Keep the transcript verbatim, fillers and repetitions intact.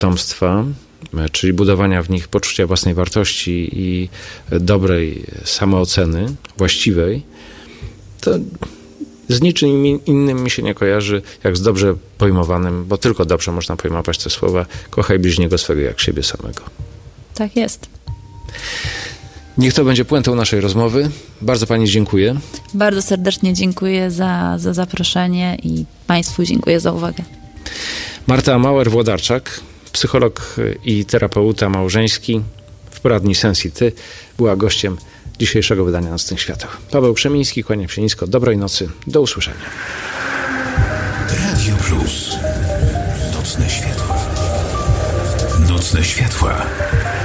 potomstwa, czyli budowania w nich poczucia własnej wartości i dobrej samooceny, właściwej, to z niczym innym mi się nie kojarzy, jak z dobrze pojmowanym, bo tylko dobrze można pojmować te słowa: kochaj bliźniego swego jak siebie samego. Tak jest. Niech to będzie puentą naszej rozmowy. Bardzo pani dziękuję. Bardzo serdecznie dziękuję za, za zaproszenie i państwu dziękuję za uwagę. Marta Mauer-Włodarczak, psycholog i terapeuta małżeński w poradni Sens i Ty, była gościem dzisiejszego wydania Nocnych Świateł. Paweł Krzemiński, kłaniam się nisko. Dobrej nocy. Do usłyszenia. Radio Plus. Nocne światła. Nocne światła.